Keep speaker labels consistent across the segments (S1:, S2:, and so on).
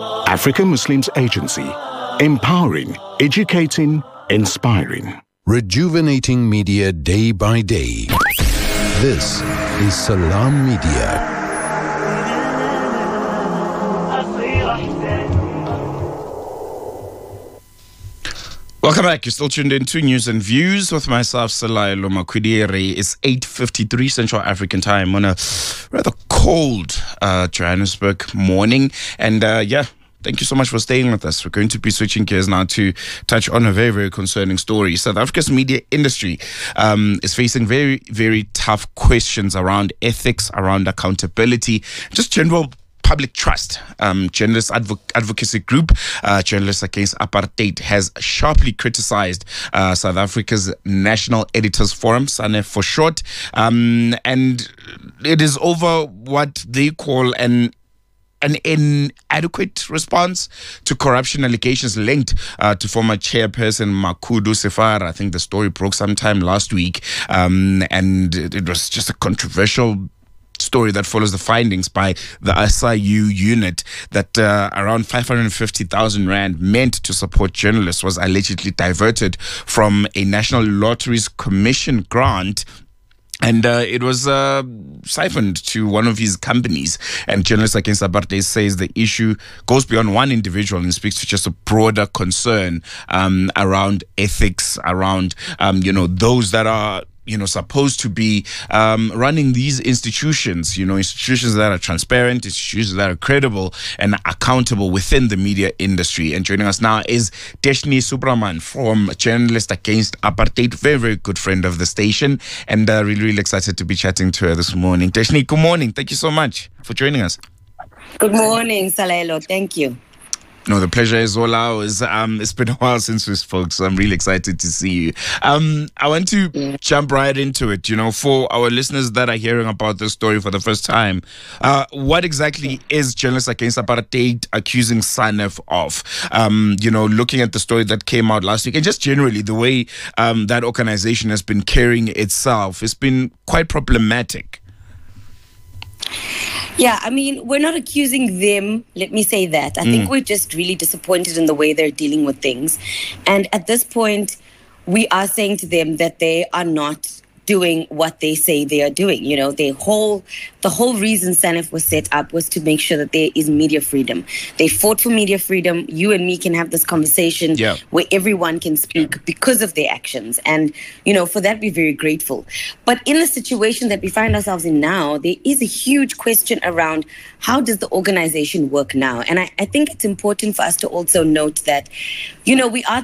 S1: African Muslims Agency. Empowering, educating, inspiring.
S2: Rejuvenating media day by day. This is Salam Media.
S3: Welcome back. You're still tuned in to News and Views with myself, Salailo Makwidiri. It's 8:53 Central African Time on a rather cold Johannesburg morning. And thank you so much for staying with us. We're going to be switching gears now to touch on a very, very concerning story. South Africa's media industry is facing very, very tough questions around ethics, around accountability, just general public trust. Journalist advocacy group, Journalists Against Apartheid, has sharply criticized South Africa's National Editors Forum, SANEF for short, and it is over what they call an inadequate response to corruption allegations linked to former chairperson Makhudzu Sefara. I think the story broke sometime last week, and it was just a controversial story that follows the findings by the SIU unit that around 550,000 rand meant to support journalists was allegedly diverted from a National Lotteries Commission grant. And it was siphoned to one of his companies. And Journalists Against Apartheid says the issue goes beyond one individual and speaks to just a broader concern around ethics, around, those that are supposed to be running these institutions, institutions that are transparent, institutions that are credible and accountable within the media industry. And joining us now is Deshni Subraman from Journalists Against Apartheid, very, very good friend of the station, and really, really excited to be chatting to her this morning. Deshni, good morning. Thank you so much for joining us.
S4: Good morning, Salelo. Thank you.
S3: No, the pleasure is all ours. It's been a while since we spoke, so I'm really excited to see you. I want to jump right into it. For our listeners that are hearing about this story for the first time, what exactly is Journalists Against Apartheid accusing SANEF of? Looking at the story that came out last week, and just generally the way that organization has been carrying itself, it's been quite problematic.
S4: Yeah, we're not accusing them. Let me say that. I think we're just really disappointed in the way they're dealing with things. And at this point, we are saying to them that they are not doing what they say they are doing. The whole reason SANEF was set up was to make sure that there is media freedom. They fought for media freedom. You and me can have this conversation where everyone can speak because of their actions. And, for that, we're very grateful. But in the situation that we find ourselves in now, there is a huge question around how does the organization work now? And I think it's important for us to also note that, we are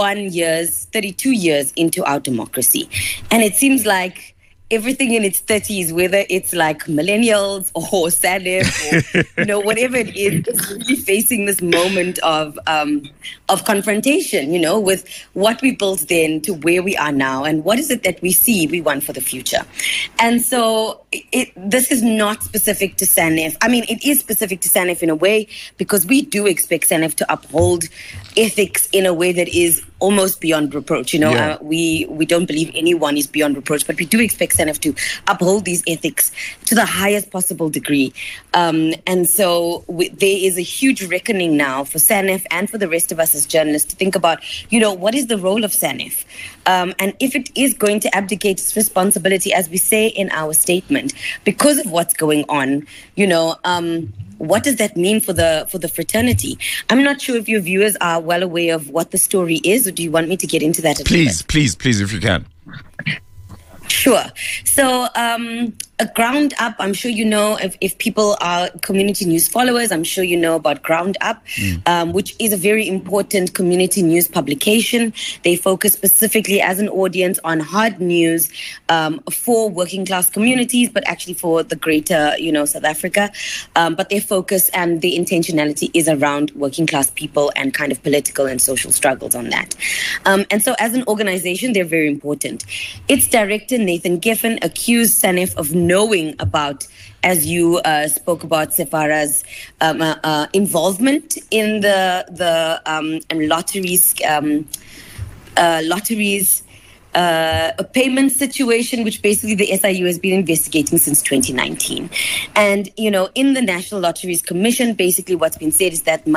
S4: 32 years into our democracy. And it seems like everything in its 30s, whether it's like millennials or SANEF or whatever it is really facing this moment of confrontation, with what we built then to where we are now, and what is it that we want for the future. And so this is not specific to SANEF. It is specific to SANEF in a way, because we do expect SANEF to uphold ethics in a way that is almost beyond reproach. We don't believe anyone is beyond reproach, but we do expect SANEF to uphold these ethics to the highest possible degree. And so there is a huge reckoning now for SANEF and for the rest of us as journalists to think about, what is the role of SANEF? And if it is going to abdicate its responsibility, as we say in our statement, because of what's going on, what does that mean for the fraternity? I'm not sure if your viewers are well aware of what the story is, or do you want me to get into that?
S3: Please, if you can.
S4: Sure. So a Ground Up, I'm sure you know, if people are community news followers, I'm sure you know about Ground Up, which is a very important community news publication. They focus specifically as an audience on hard news for working class communities, but actually for the greater, South Africa. But their focus and the intentionality is around working class people and kind of political and social struggles on that. And so as an organization, they're very important. Its director, Nathan Giffen, accused SANEF of knowing about, as you spoke about, Sefara's involvement in the lotteries a payment situation, which basically the SIU has been investigating since 2019. And, in the National Lotteries Commission, basically what's been said is that